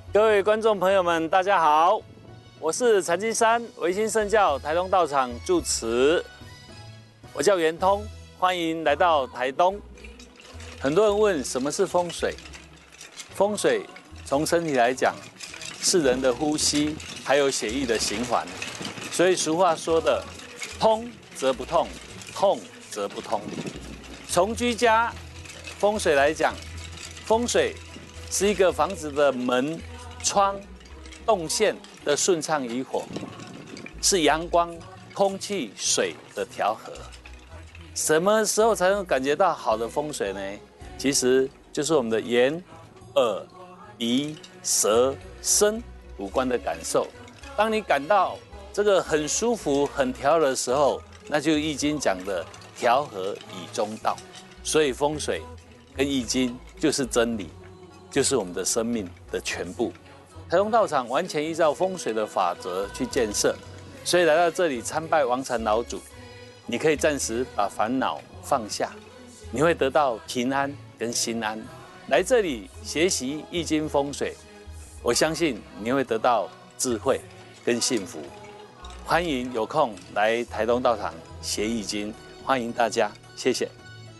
各位观众朋友们，大家好，我是陈金山，维新圣教台东道场住持，我叫圆通，欢迎来到台东。很多人问什么是风水？风水从身体来讲，是人的呼吸，还有血液的循环。所以俗话说的“通则不痛，痛则不通”。从居家风水来讲，风水是一个房子的门、窗、动线的顺畅与否，是阳光、空气、水的调和。什么时候才能感觉到好的风水呢？其实就是我们的眼、耳、鼻、舌、身五官的感受。当你感到这个很舒服、很调和的时候，那就易经讲的调和以中道。所以风水跟易经就是真理，就是我们的生命的全部。台东道场完全依照风水的法则去建设，所以来到这里参拜王禅老祖，你可以暂时把烦恼放下，你会得到平安跟心安。来这里学习易经风水，我相信你会得到智慧跟幸福。欢迎有空来台东道场学易经，欢迎大家，谢谢。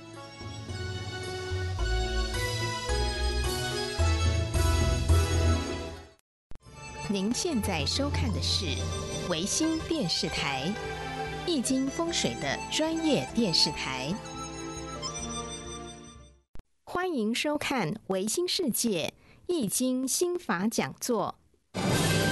您现在收看的是维新电视台易经风水的专业电视台。欢迎收看维新世界易经心法讲座。